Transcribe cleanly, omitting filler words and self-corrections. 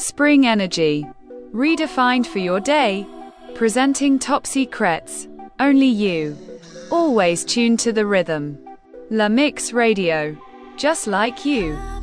Spring energy. Redefined for your day. Presenting top secrets. Only you. Always tuned to the rhythm. La Mix Radio. Just like you.